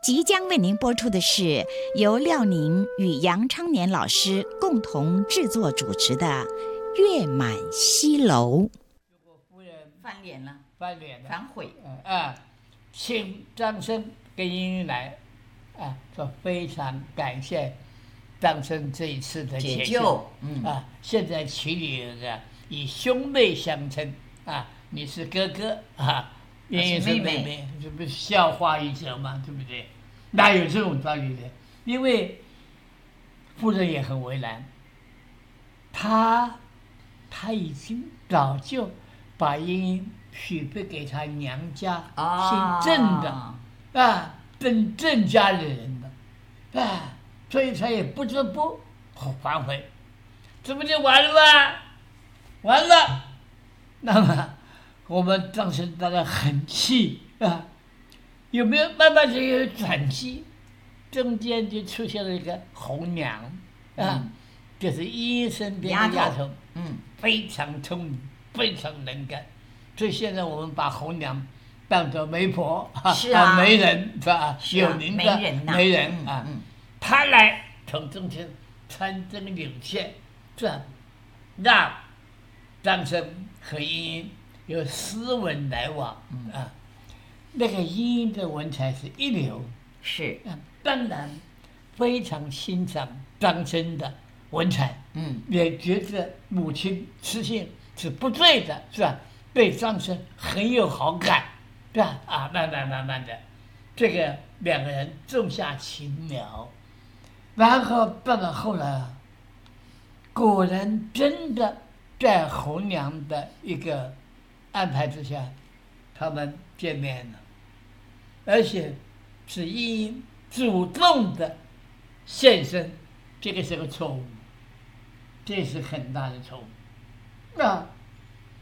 即将为您播出的是由廖宁与杨昌年老师共同制作主持的《月满西楼》。 如果夫人翻脸了， 翻脸了， 反悔， 请张生跟英英来，说非常感谢张生这一次的解救， 现在齐女儿以兄妹相称你是哥哥英英是妹妹，这不是笑话一则吗？对不对？哪有这种道理的？因为夫人也很为难，他已经早就把英英许配给他娘家姓郑的郑家的人的所以他也不得不反悔，这不就完了吗？完了，那么我们当时大家很气有没有慢慢就有转机？中间就出现了一个红娘就是英英身边的丫头，非常聪明，非常能干，所以现在我们把红娘当作媒婆媒人是吧？有名的媒人她来从中间穿针引线，是吧？让张生和英英有斯文来往那个英英的文采是一流， 是当然非常欣赏张生的文采，也觉得母亲失信是不对的，是吧？对张生很有好感，是吧？慢慢的，这个两个人种下情苗，然后到了后来果然真的在红娘的一个安排之下，他们见面了，而且是英英主动的现身，这个是个错误，这是很大的错误。